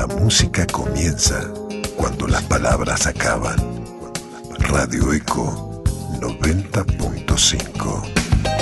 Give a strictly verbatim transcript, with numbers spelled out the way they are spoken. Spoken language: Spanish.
La música comienza cuando las palabras acaban. Radio Eco noventa punto cinco.